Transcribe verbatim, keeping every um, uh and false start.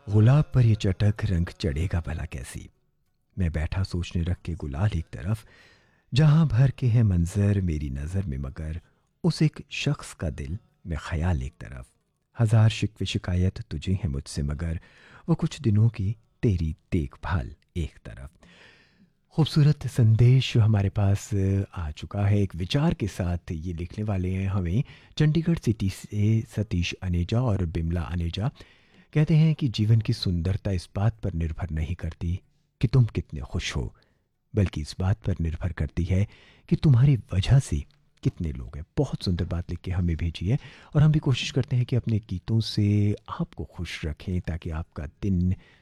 गुलाब पर ये चटक रंग चढ़ेगा भला कैसी। मैं बैठा सोचने रख के गुलाल एक तरफ, जहां भर के है मंजर मेरी नज़र में, मगर उस एक शख्स का दिल में ख्याल एक तरफ। हजार शिकवे शिकायत तुझे है मुझसे, मगर वो कुछ दिनों की तेरी देखभाल एक तरफ। खूबसूरत संदेश जो हमारे पास आ चुका है एक विचार के साथ, ये लिखने वाले हैं हमें चंडीगढ़ सिटी से सतीश अनेजा और बिमला अनेजा। कहते हैं कि जीवन की सुंदरता इस बात पर निर्भर नहीं करती कि तुम कितने खुश हो, बल्कि इस बात पर निर्भर करती है कि तुम्हारी वजह से कितने लोग हैं। बहुत सुंदर बात लिख के हमें भेजी है, और हम भी कोशिश करते हैं कि अपने गीतों से आपको खुश रखें ताकि आपका दिन